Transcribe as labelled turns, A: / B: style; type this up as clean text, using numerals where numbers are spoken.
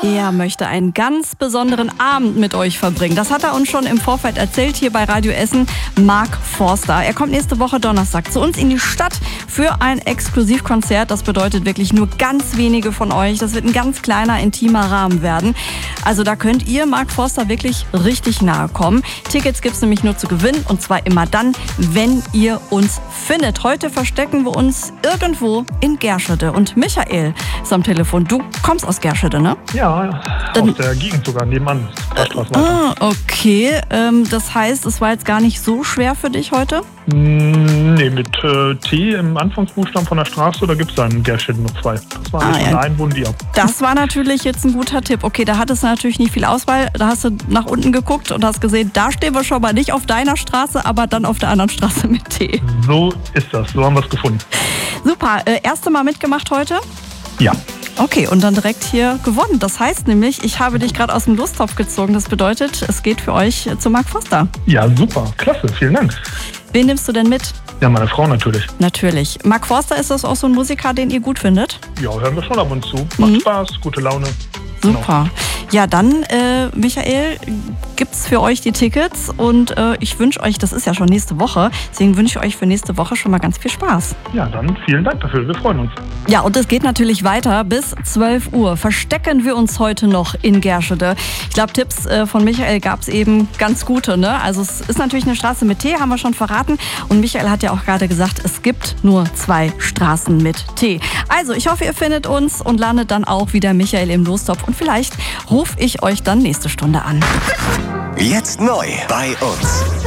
A: Er möchte einen ganz besonderen Abend mit euch verbringen. Das hat er uns schon im Vorfeld erzählt hier bei Radio Essen. Mark Forster. Er kommt nächste Woche Donnerstag zu uns in die Stadt für ein Exklusivkonzert. Das bedeutet wirklich nur ganz wenige von euch. Das wird ein ganz kleiner, intimer Rahmen werden. Also da könnt ihr Mark Forster wirklich richtig nahe kommen. Tickets gibt's nämlich nur zu gewinnen und zwar immer dann, wenn ihr uns findet. Heute verstecken wir uns irgendwo in Gerschede. Und Michael ist am Telefon. Du kommst aus Gerschede, ne?
B: Ja, aus der Gegend sogar, nebenan.
A: Okay. Das heißt, es war jetzt gar nicht so schwer für dich heute?
B: Nee, mit T im Anfangsbuchstaben von der Straße, da gibt es dann in Gerschede noch 2. Das war ein Wundier.
A: Das war natürlich jetzt ein guter Tipp. Okay, da hattest du natürlich nicht viel Auswahl. Da hast du nach unten geguckt und hast gesehen, da stehen wir schon mal nicht auf deiner Straße, aber dann auf der anderen Straße mit T.
B: So ist das, so haben wir es gefunden.
A: Super, erste Mal mitgemacht heute?
B: Ja.
A: Okay, und dann direkt hier gewonnen. Das heißt nämlich, ich habe dich gerade aus dem Lostopf gezogen. Das bedeutet, es geht für euch zu Mark Forster.
B: Ja, super, klasse, vielen Dank.
A: Wen nimmst du denn mit?
B: Ja, meine Frau natürlich.
A: Natürlich. Mark Forster, ist das auch so ein Musiker, den ihr gut findet?
B: Ja, hören wir schon ab und zu. Macht Spaß, gute Laune.
A: Super.
B: Genau.
A: Ja, dann, Michael, gibt's für euch die Tickets und ich wünsche euch, das ist ja schon nächste Woche, deswegen wünsche ich euch für nächste Woche schon mal ganz viel Spaß.
B: Ja, dann vielen Dank dafür, wir freuen uns.
A: Ja, und es geht natürlich weiter bis 12 Uhr. Verstecken wir uns heute noch in Gerschede. Ich glaube, Tipps von Michael gab's eben ganz gute, ne? Also es ist natürlich eine Straße mit T, haben wir schon verraten. Und Michael hat ja auch gerade gesagt, es gibt nur 2 Straßen mit T. Also ich hoffe, ihr findet uns und landet dann auch wieder Michael im Lostopf. Und vielleicht rufe ich euch dann nächste Stunde an.
C: Jetzt neu bei uns.